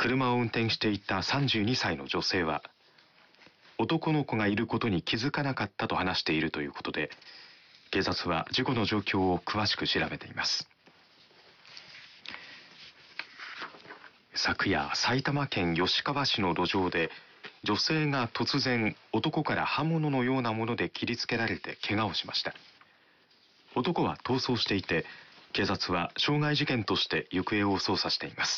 車を運転していた32歳の女性は、男の子がいることに気づかなかったと話しているということで、警察は事故の状況を詳しく調べています。昨夜、埼玉県吉川市の路上で、女性が突然男から刃物のようなもので切りつけられて怪我をしました。男は逃走していて、警察は傷害事件として行方を捜査しています。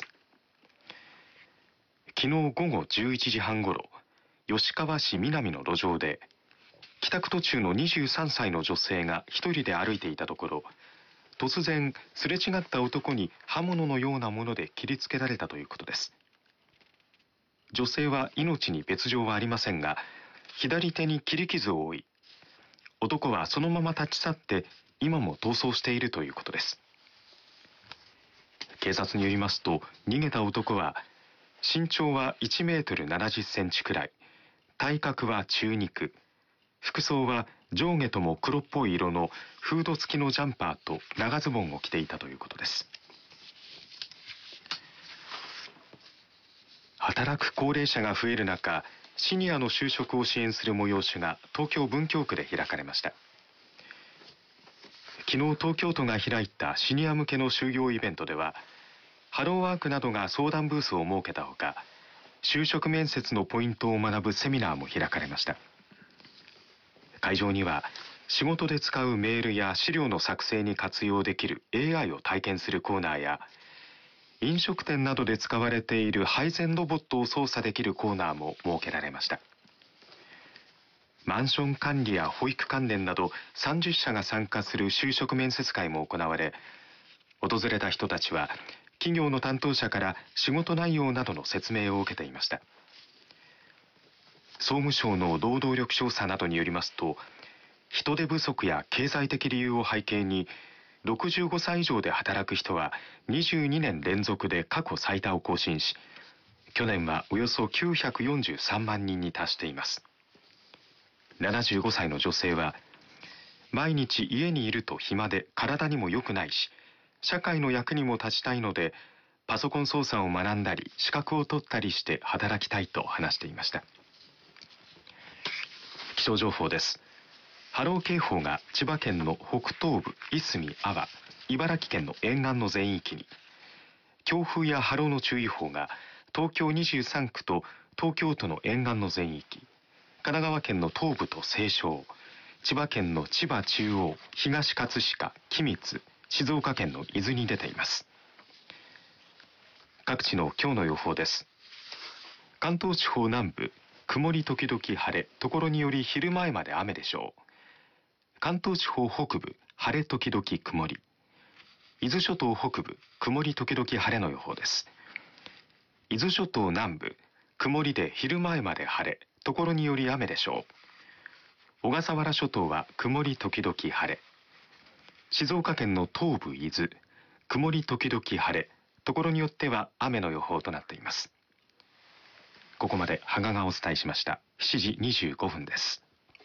昨日午後11時半ごろ、吉川市南の路上で、帰宅途中の23歳の女性が一人で歩いていたところ、突然すれ違った男に刃物のようなもので切りつけられたということです。女性は命に別状はありませんが、左手に切り傷を負い、男はそのまま立ち去って今も逃走しているということです。警察によりますと、逃げた男は身長は1メートル70センチくらい、体格は中肉、服装は上下とも黒っぽい色のフード付きのジャンパーと長ズボンを着ていたということです。働く高齢者が増える中、シニアの就職を支援する催しが東京文京区で開かれました。昨日東京都が開いたシニア向けの就業イベントでは、ハローワークなどが相談ブースを設けたほか、就職面接のポイントを学ぶセミナーも開かれました。会場には、仕事で使うメールや資料の作成に活用できる AI を体験するコーナーや、飲食店などで使われている配膳ロボットを操作できるコーナーも設けられました。マンション管理や保育関連など30社が参加する就職面接会も行われ、訪れた人たちは企業の担当者から仕事内容などの説明を受けていました。総務省の労働力調査などによりますと、人手不足や経済的理由を背景に、65歳以上で働く人は22年連続で過去最多を更新し、去年はおよそ943万人に達しています。75歳の女性は、毎日家にいると暇で体にも良くないし、社会の役にも立ちたいので、パソコン操作を学んだり、資格を取ったりして働きたいと話していました。気象情報です。波浪警報が千葉県の北東部、いすみ、安房、茨城県の沿岸の全域に、強風や波浪の注意報が東京23区と東京都の沿岸の全域、神奈川県の東部と西湘、千葉県の千葉中央、東葛飾、君津、静岡県の伊豆に出ています。各地の今日の予報です。関東地方南部、曇り時々晴れ、ところにより昼前まで雨でしょう。関東地方北部、晴れ時々曇り。伊豆諸島北部、曇り時々晴れの予報です。伊豆諸島南部、曇りで昼前まで晴れ、ところにより雨でしょう。小笠原諸島は曇り時々晴れ。静岡県の東部伊豆、曇り時々晴れ、ところによっては雨の予報となっています。ここまで羽賀がお伝えしました。7時25分です。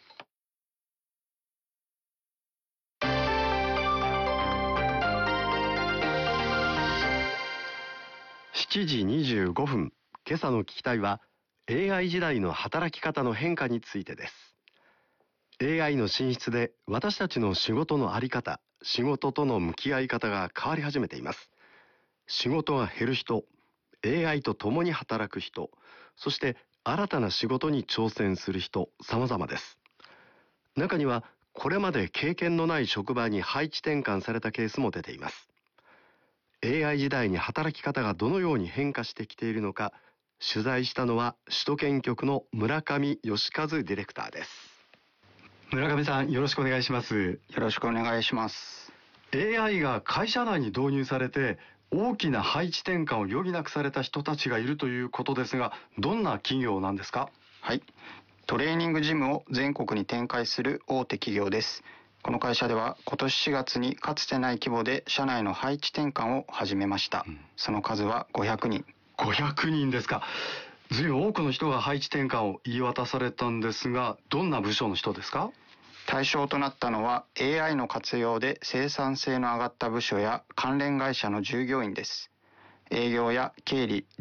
7時25分、今朝の聞きたいは AI 時代の働き方の変化についてです。 AI の進出で私たちの仕事の在り方、仕事との向き合い方が変わり始めています。仕事が減る人、 AI と共に働く人、そして新たな仕事に挑戦する人、様々です。中にはこれまで経験のない職場に配置転換されたケースも出ています。AI 時代に働き方がどのように変化してきているのか、取材したのは首都圏局の村上義和ディレクターです。村上さん、よろしくお願いします。 よろしくお願いします。 AI が会社内に導入されて大きな配置転換を余儀なくされた人たちがいるということですが、どんな企業なんですか？ はい、トレーニングジムを全国に展開する大手企業です。この会社では今年4月にかつてない規模で社内の配置転換を始めました。その数は500人。 500人ですか。随分多くの人が配置転換を言い渡されたんですが、どんな部署の人ですか？ 対象となったのは AI の活用で生産性の上がった部署や関連会社の従業員です。営業や経理、